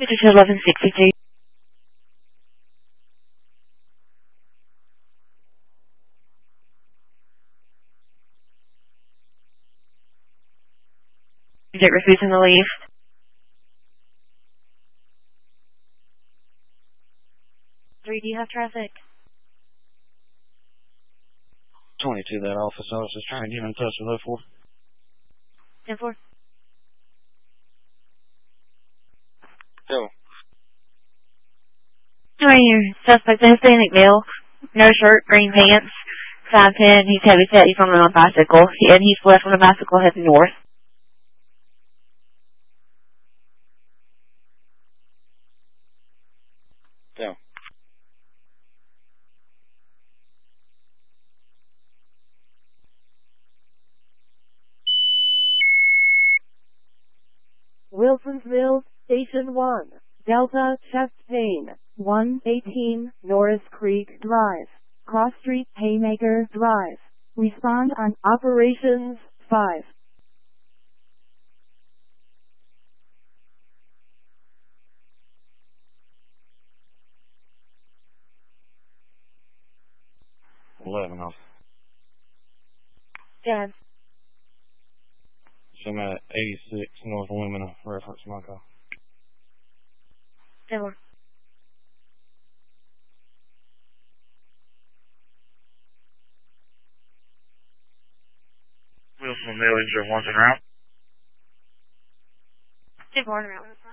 to 1162. Subject refusing to leave. Three, do you have traffic? 22, that office. I was just trying to get in touch with 04. 10-4. So, Right here. Suspect Hispanic male. No shirt, green pants. 5'10". He's heavy set. He's on a bicycle. And he's left on a bicycle heading north. so. Wilsonsville, Station 1, Delta chest pain, 118 Norris Creek Drive, Cross Street Haymaker Drive. Respond on Operations 5. $11 off. Dad. So I'm at 86 North Lumina, reference my call. 10-4. Wilson Village, once en route. 10-4 en route.